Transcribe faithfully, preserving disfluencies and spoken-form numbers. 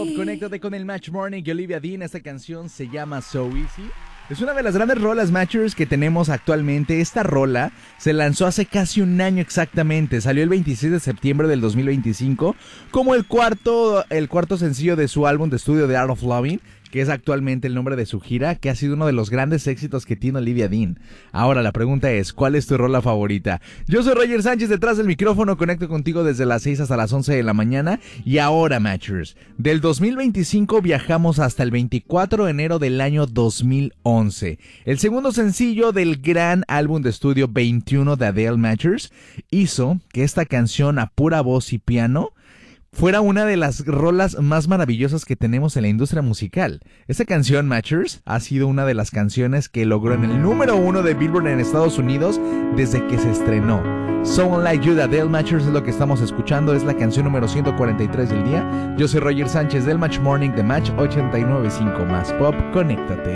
Pop, conéctate con el Match Morning y Olivia Dean. Esta canción se llama So Easy. Es una de las grandes rolas Matchers que tenemos actualmente. Esta rola se lanzó hace casi un año exactamente. Salió el veintiséis de septiembre del dos mil veinticinco como el cuarto, el cuarto sencillo de su álbum de estudio The Art of Loving, que es actualmente el nombre de su gira, que ha sido uno de los grandes éxitos que tiene Olivia Dean. Ahora la pregunta es, ¿cuál es tu rola favorita? Yo soy Roger Sánchez, detrás del micrófono, conecto contigo desde las seis hasta las once de la mañana. Y ahora, Matchers, del dos mil veinticinco viajamos hasta el veinticuatro de enero del año dos mil once. El segundo sencillo del gran álbum de estudio veintiuno de Adele, Matchers, hizo que esta canción a pura voz y piano fuera una de las rolas más maravillosas que tenemos en la industria musical. Esta canción, Matchers, ha sido una de las canciones que logró en el número uno de Billboard en Estados Unidos desde que se estrenó. Someone Like You de Adele, Matchers, es lo que estamos escuchando. Es la canción número ciento cuarenta y tres del día. Yo soy Roger Sánchez del Match Morning de Match ochenta y nueve punto cinco más Pop. Conéctate.